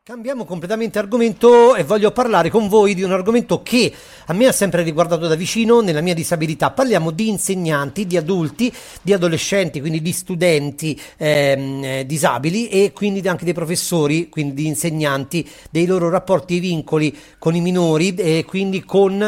Cambiamo completamente argomento e voglio parlare con voi di un argomento che a me ha sempre riguardato da vicino nella mia disabilità. Parliamo di insegnanti, di adulti, di adolescenti, quindi di studenti disabili e quindi anche dei professori, quindi di insegnanti, dei loro rapporti e vincoli con i minori e quindi con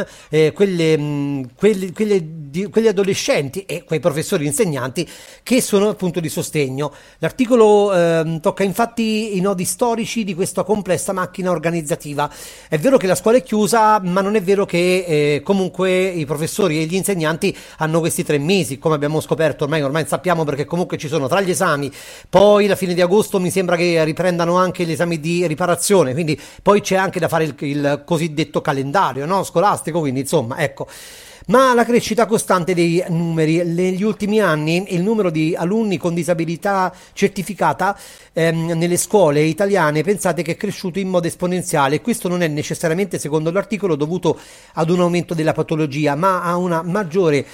quegli adolescenti e quei professori insegnanti che sono appunto di sostegno. L'articolo tocca infatti i nodi storici di questo complessa macchina organizzativa. È vero che la scuola è chiusa, ma non è vero che comunque i professori e gli insegnanti hanno questi 3 mesi, come abbiamo scoperto ormai sappiamo, perché comunque ci sono tra gli esami, poi la fine di agosto mi sembra che riprendano anche gli esami di riparazione, quindi poi c'è anche da fare il cosiddetto calendario, no? Scolastico, quindi insomma, ecco. Ma la crescita costante dei numeri negli ultimi anni, il numero di alunni con disabilità certificata nelle scuole italiane, pensate che è cresciuto in modo esponenziale. Questo non è necessariamente, secondo l'articolo, dovuto ad un aumento della patologia, ma a una maggiore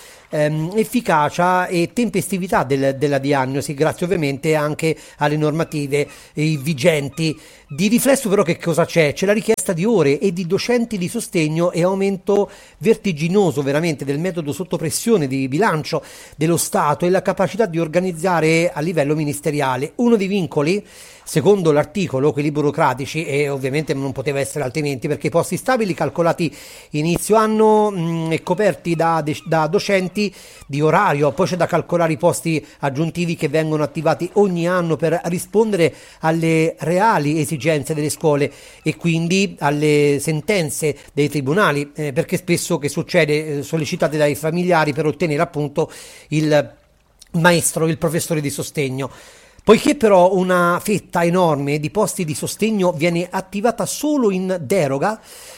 efficacia e tempestività della diagnosi, grazie ovviamente anche alle normative vigenti. Di riflesso però che cosa c'è? C'è la richiesta di ore e di docenti di sostegno e aumento vertiginoso veramente del metodo sotto pressione di bilancio dello Stato e la capacità di organizzare a livello ministeriale. Uno dei vincoli, secondo l'articolo, quelli burocratici, e ovviamente non poteva essere altrimenti, perché i posti stabili calcolati inizio anno e coperti da docenti di orario, poi c'è da calcolare i posti aggiuntivi che vengono attivati ogni anno per rispondere alle reali esigenze delle scuole e quindi alle sentenze dei tribunali, perché spesso che succede sollecitate dai familiari per ottenere appunto il maestro, il professore di sostegno. Poiché però una fetta enorme di posti di sostegno viene attivata solo in deroga,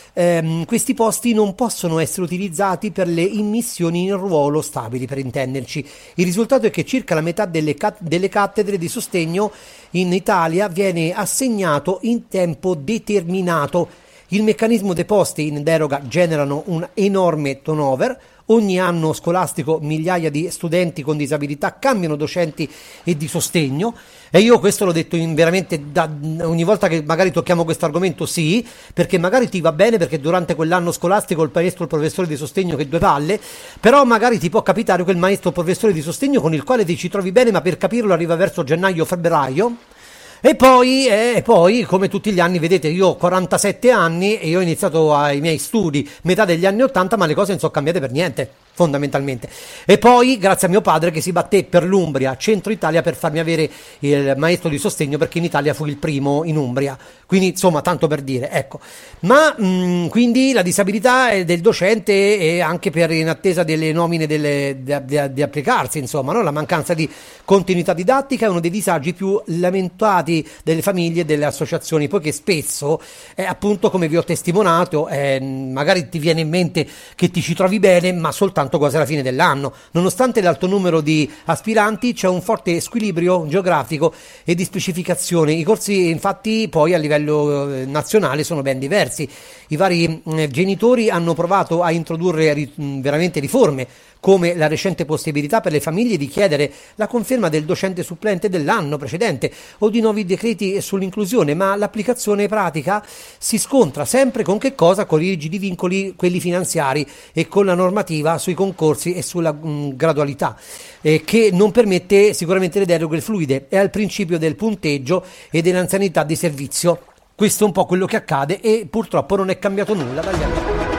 questi posti non possono essere utilizzati per le immissioni in ruolo stabili, per intenderci. Il risultato è che circa la metà delle cattedre di sostegno in Italia viene assegnato in tempo determinato. Il meccanismo dei posti in deroga generano un enorme turnover. Ogni anno scolastico migliaia di studenti con disabilità cambiano docenti e di sostegno, e io questo l'ho detto veramente ogni volta che magari tocchiamo questo argomento, sì, perché magari ti va bene perché durante quell'anno scolastico il maestro o il professore di sostegno che due palle, però magari ti può capitare quel maestro o professore di sostegno con il quale ti ci trovi bene, ma per capirlo arriva verso gennaio-febbraio. E poi, come tutti gli anni, vedete, io ho 47 anni e io ho iniziato ai miei studi metà degli anni 80, ma le cose non sono cambiate per niente, fondamentalmente. E poi, grazie a mio padre che si batté per l'Umbria, centro Italia, per farmi avere il maestro di sostegno, perché in Italia fu il primo in Umbria. Quindi, insomma, tanto per dire, ecco. Ma, quindi, la disabilità è del docente e anche per in attesa delle nomine di applicarsi, insomma, no? La mancanza di continuità didattica è uno dei disagi più lamentati delle famiglie e delle associazioni, poiché spesso appunto, come vi ho testimoniato, magari ti viene in mente che ti ci trovi bene, ma soltanto quasi alla fine dell'anno. Nonostante l'alto numero di aspiranti, c'è un forte squilibrio geografico e di specificazione. I corsi infatti poi a livello nazionale sono ben diversi. I vari genitori hanno provato a introdurre veramente riforme, come la recente possibilità per le famiglie di chiedere la conferma del docente supplente dell'anno precedente o di nuovi decreti sull'inclusione, ma l'applicazione pratica si scontra sempre con che cosa? Con i rigidi vincoli, quelli finanziari, e con la normativa sui concorsi e sulla gradualità, che non permette sicuramente le deroghe fluide, e al principio del punteggio e dell'anzianità di servizio. Questo è un po' quello che accade e purtroppo non è cambiato nulla dagli anni.